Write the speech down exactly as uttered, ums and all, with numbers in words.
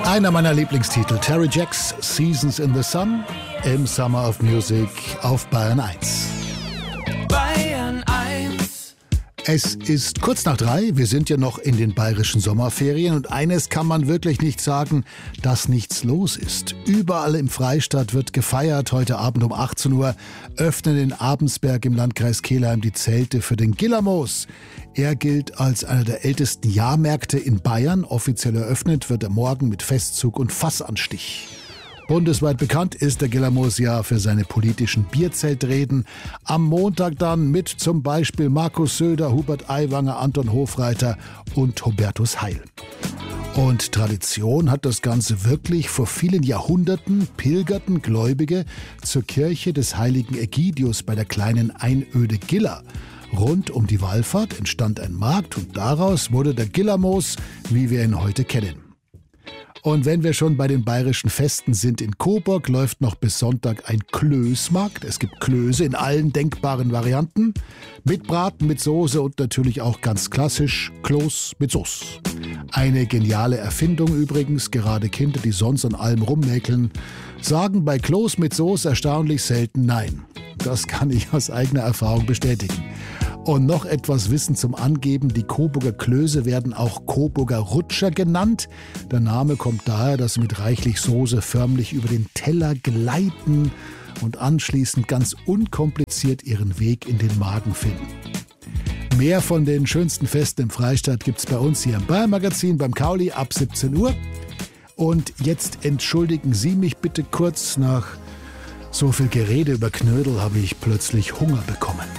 Einer meiner Lieblingstitel, Terry Jacks Seasons in the Sun im Summer of Music auf Bayern eins. Bayern eins. Es ist kurz nach drei, wir sind ja noch in den bayerischen Sommerferien und eines kann man wirklich nicht sagen, dass nichts los ist. Überall im Freistaat wird gefeiert. Heute Abend um achtzehn Uhr öffnen in Abensberg im Landkreis Kelheim die Zelte für den Gillermoos. Er gilt als einer der ältesten Jahrmärkte in Bayern. Offiziell eröffnet wird er morgen mit Festzug und Fassanstich. Bundesweit bekannt ist der Gillermoos ja für seine politischen Bierzeltreden. Am Montag dann mit zum Beispiel Markus Söder, Hubert Aiwanger, Anton Hofreiter und Hubertus Heil. Und Tradition hat das Ganze wirklich. Vor vielen Jahrhunderten pilgerten Gläubige zur Kirche des heiligen Ägidius bei der kleinen Einöde Giller. Rund um die Wallfahrt entstand ein Markt und daraus wurde der Gillermoos, wie wir ihn heute kennen. Und wenn wir schon bei den bayerischen Festen sind, in Coburg läuft noch bis Sonntag ein Klößmarkt. Es gibt Klöße in allen denkbaren Varianten. Mit Braten, mit Soße und natürlich auch ganz klassisch Kloß mit Sauce. Eine geniale Erfindung übrigens. Gerade Kinder, die sonst an allem rummäkeln, sagen bei Kloß mit Soße erstaunlich selten Nein. Das kann ich aus eigener Erfahrung bestätigen. Und noch etwas Wissen zum Angeben. Die Coburger Klöße werden auch Coburger Rutscher genannt. Der Name kommt daher, dass sie mit reichlich Soße förmlich über den Teller gleiten und anschließend ganz unkompliziert ihren Weg in den Magen finden. Mehr von den schönsten Festen im Freistaat gibt's bei uns hier im Bayern Magazin beim Kauli ab siebzehn Uhr. Und jetzt entschuldigen Sie mich bitte kurz, nach so viel Gerede über Knödel habe ich plötzlich Hunger bekommen.